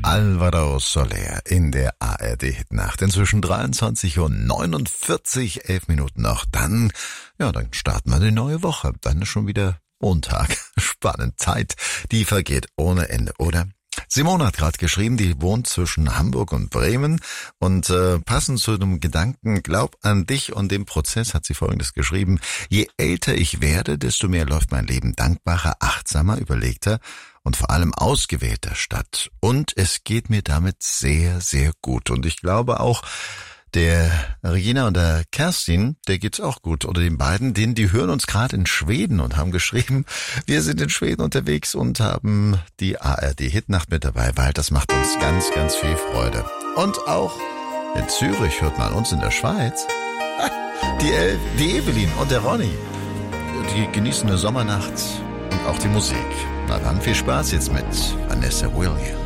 Alvaro Soler in der ARD-Hitnacht. Inzwischen 23:49 Uhr, 11 Minuten noch. Dann starten wir die neue Woche. Dann ist schon wieder Montag. Spannend. Zeit, die vergeht ohne Ende, oder? Simone hat gerade geschrieben, die wohnt zwischen Hamburg und Bremen und passend zu dem Gedanken, glaub an dich und den Prozess, hat sie Folgendes geschrieben: Je älter ich werde, desto mehr läuft mein Leben dankbarer, achtsamer, überlegter und vor allem ausgewählter statt. Und es geht mir damit sehr, sehr gut. Und ich glaube auch, der Regina und der Kerstin, der geht's auch gut. Oder den beiden, die hören uns gerade in Schweden und haben geschrieben, wir sind in Schweden unterwegs und haben die ARD-Hitnacht mit dabei, weil das macht uns ganz, ganz viel Freude. Und auch in Zürich hört man uns in der Schweiz. Die Evelyn und der Ronny, die genießen eine Sommernacht und auch die Musik. Na dann, viel Spaß jetzt mit Vanessa Williams.